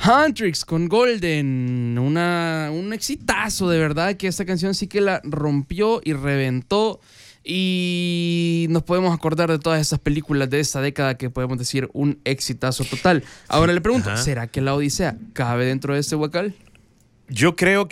Huntrix con Golden, un exitazo de verdad, que esta canción sí que la rompió y reventó. Y nos podemos acordar de todas esas películas de esta década que podemos decir un exitazo total. Ahora le pregunto, ¿será que La Odisea cabe dentro de este huacal? Yo creo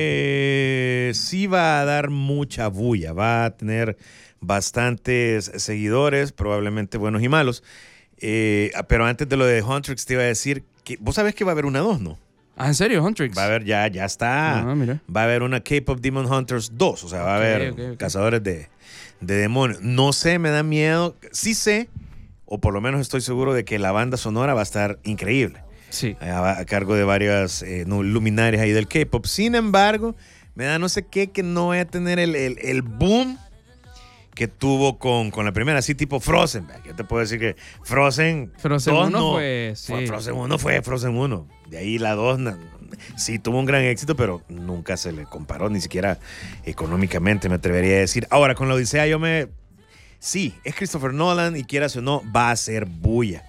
que sí va a dar mucha bulla, va a tener bastantes seguidores, probablemente buenos y malos. Pero antes de lo de Huntrix te iba a decir que vos sabés que va a haber una 2, ¿no? Ah, ¿en serio? Huntrix. Va a haber, ya está. Mira. Va a haber una K-Pop Demon Hunters 2, o sea, va a haber cazadores de demonios. No sé, me da miedo. Sí sé, o por lo menos estoy seguro de que la banda sonora va a estar increíble. Sí. A cargo de varias luminarias ahí del K-pop. Sin embargo, me da no sé qué que no voy a tener el boom que tuvo con la primera, así tipo Frozen. Yo te puedo decir que Frozen 1 no, fue, sí. Frozen 1 fue Frozen 1. De ahí la 2 sí tuvo un gran éxito, pero nunca se le comparó, ni siquiera económicamente, me atrevería a decir. Ahora, con la Odisea sí, es Christopher Nolan y quieras o no, va a ser bulla.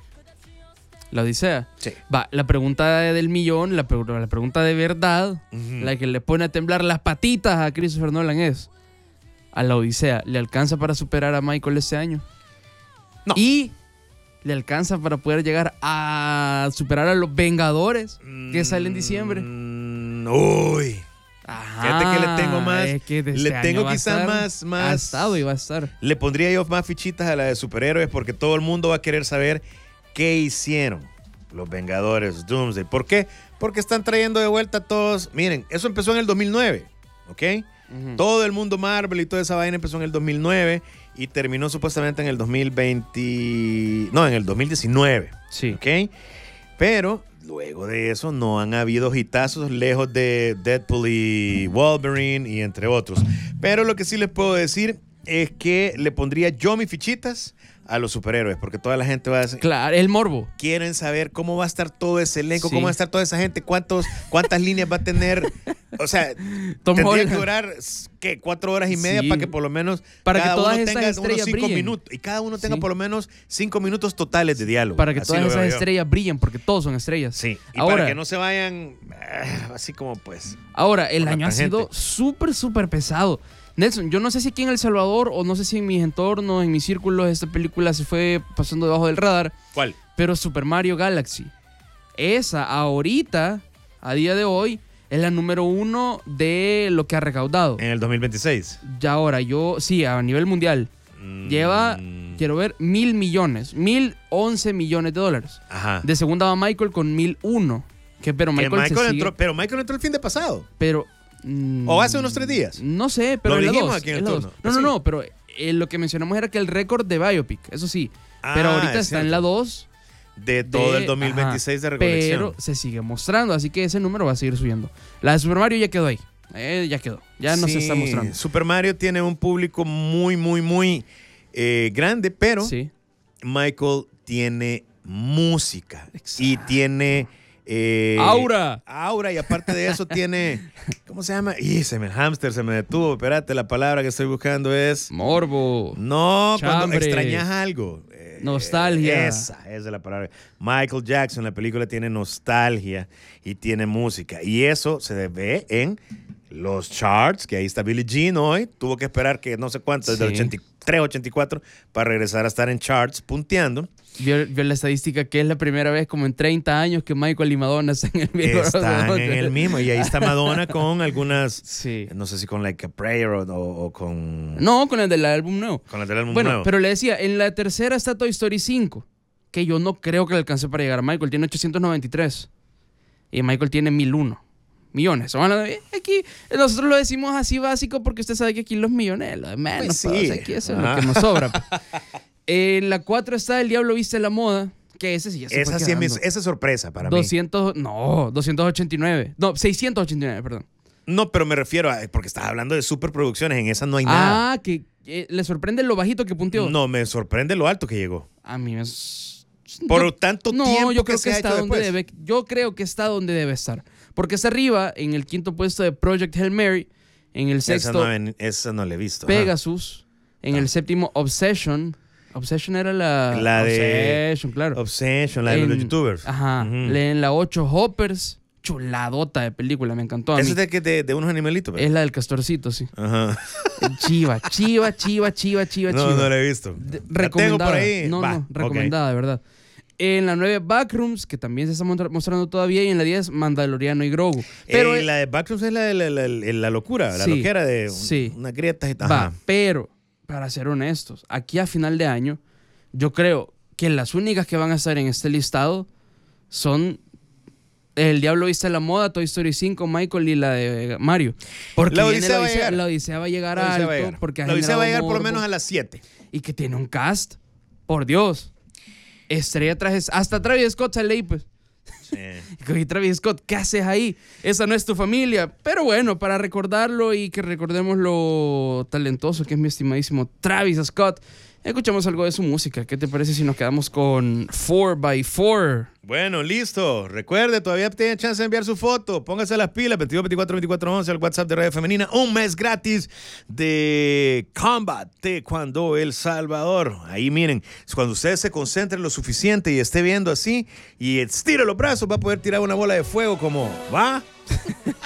La Odisea. Sí. Va, la pregunta del millón, la pregunta de verdad, la que le pone a temblar las patitas a Christopher Nolan es: ¿a La Odisea le alcanza para superar a Michael este año? No. ¿Y le alcanza para poder llegar a superar a los Vengadores que salen en diciembre? Uy. Ajá, Fíjate que le tengo más. Es que le tengo quizás más. Ha estado y va a estar. Le pondría yo más fichitas a la de superhéroes porque todo el mundo va a querer saber qué hicieron los Vengadores Doomsday. ¿Por qué? Porque están trayendo de vuelta a todos. Miren, eso empezó en el 2009, ¿ok? Todo el mundo Marvel y toda esa vaina empezó en el 2009 y terminó supuestamente en el 2020. No, en el 2019. Sí. ¿Ok? Pero luego de eso no han habido hitazos lejos de Deadpool y Wolverine y entre otros. Pero lo que sí les puedo decir es que le pondría yo mis fichitas a los superhéroes, porque toda la gente va a decir, claro, el morbo. Quieren saber cómo va a estar todo ese elenco, Sí. cómo va a estar toda esa gente, cuántas líneas va a tener. O sea, Tom tendría Holland. que durar, ¿qué? 4 horas y media Sí. para que por lo menos Para que cada todas uno esas tenga unos estrellas 5 brillen. minutos. Y cada uno tenga Sí. por lo menos 5 minutos totales de diálogo. Para que Así todas lo esas veo yo. estrellas brillen, porque todos son estrellas. Sí, y Ahora, para que no se vayan así como pues. Ahora, el por la año ha sido tangente. súper pesado. Nelson, yo no sé si aquí en El Salvador o no sé si en mis entornos, en mis círculos, esta película se fue pasando debajo del radar. ¿Cuál? Pero Super Mario Galaxy. Esa ahorita, a día de hoy, es la número 1 de lo que ha recaudado. En el 2026. Ya ahora, sí, a nivel mundial. Lleva, quiero ver, 1,000 millones. 1,011 millones de dólares. Ajá. De segunda va Michael con 1,001. Pero Michael Michael entró el fin de pasado. Pero ¿O hace unos 3 días? No sé, pero Lo en la dijimos 2. aquí en el turno. No, pero lo que mencionamos era que el récord de Biopic, eso sí. Pero ahorita está en la 2. De todo el 2026 de recolección. Pero se sigue mostrando, así que ese número va a seguir subiendo. La de Super Mario ya quedó ahí. Ya quedó. Ya no se está mostrando. Super Mario tiene un público muy grande, pero Sí. Michael tiene música. Exacto. Y tiene... ¡Aura! Y aparte de eso tiene... ¿Cómo se llama? El hámster se me detuvo. Espérate, la palabra que estoy buscando es... Morbo. No, cuando Chambre. extrañas algo. Nostalgia. Esa es la palabra. Michael Jackson, la película tiene nostalgia y tiene música. Y eso se ve en los charts, que ahí está Billie Jean hoy. Tuvo que esperar que no sé cuánto, desde el 83, 84, para regresar a estar en charts punteando. Vio la estadística que es la primera vez como en 30 años que Michael y Madonna están en el mismo. Están en el mismo. Y ahí está Madonna con algunas, Sí. no sé si con Like a Prayer o con... No, con el del álbum nuevo. Con el del álbum Bueno, nuevo. pero le decía, en la tercera está Toy Story 5, que yo no creo que le alcance para llegar a Michael. Tiene 893. Y Michael tiene 1,001 millones. Aquí nosotros lo decimos así básico porque usted sabe que aquí los millones, lo de menos, Pues sí. pues, aquí eso es lo que nos sobra. Pues. En la 4 está El Diablo Viste la Moda, que ese sí ya se Esa fue sí quedando. esa es sorpresa para mí. 289. No, 689, perdón. No, pero me refiero a... Porque estás hablando de superproducciones. En esa no hay nada. Ah, que le sorprende lo bajito que punteó. No, me sorprende lo alto que llegó. A mí me... Por tanto tiempo yo que creo se ha está hecho donde después. yo creo que está donde debe estar. Porque está arriba, en el 5º puesto de Project Hail Mary, en el 6º Esa no la he visto. Pegasus, en el 7º Obsession, Obsession era la de Obsession, claro. Obsession, la de los youtubers. Ajá. En la 8 Hoppers, chuladota de película, me encantó a mí. Eso es de unos animalitos. ¿verdad? Es la del castorcito, sí. Ajá. Chiva. No la he visto. Recomendada. La tengo por ahí. No, recomendada, de verdad. En la 9, Backrooms, que también se está mostrando todavía. Y en la 10, Mandaloriano y Grogu. Pero la de Backrooms es la locura, la loquera de unas grietas y tal. Va, pero, para ser honestos, aquí a final de año, yo creo que las únicas que van a estar en este listado son El Diablo Viste la Moda, Toy Story 5, Michael y la de Mario. Porque la Odisea va a llegar alto. Porque la Odisea va a llegar por lo menos a las 7. Y que tiene un cast, por Dios. Estrella trajes, hasta Travis Scott sale ahí, pues. Sí. Y Travis Scott, ¿qué haces ahí? Esa no es tu familia. Pero bueno, para recordarlo y que recordemos lo talentoso que es mi estimadísimo Travis Scott, escuchamos algo de su música. ¿Qué te parece si nos quedamos con 4x4? Bueno, listo. Recuerde, todavía tiene chance de enviar su foto. Póngase las pilas, 22 24 24 11 al WhatsApp de Radio Femenina. Un mes gratis de Combat Taekwondo El Salvador. Ahí miren, cuando usted se concentre lo suficiente y esté viendo así y estire los brazos, va a poder tirar una bola de fuego como, ¿va?